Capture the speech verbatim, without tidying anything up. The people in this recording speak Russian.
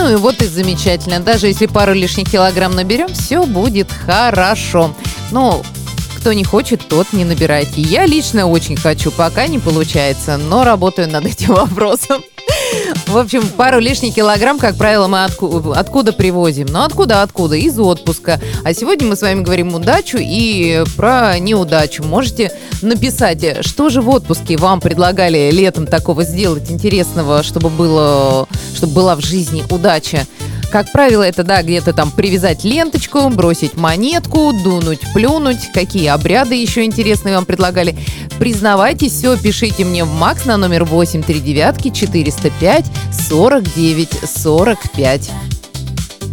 Ну и вот и замечательно. Даже если пару лишних килограмм наберем, все будет хорошо. Ну, кто не хочет, тот не набирайте. Я лично очень хочу, пока не получается, но работаю над этим вопросом. В общем, пару лишних килограмм, как правило, мы отку- откуда привозим? Ну, откуда, откуда? Из отпуска. А сегодня мы с вами говорим удачу и про неудачу. Можете написать, что же в отпуске вам предлагали летом такого сделать интересного, чтобы было, чтобы была в жизни удача. Как правило, это, да, где-то там привязать ленточку, бросить монетку, дунуть, плюнуть. Какие обряды еще интересные вам предлагали? Признавайтесь, все, пишите мне в Макс на номер восемь три девять четыреста пять сорок девять сорок пять.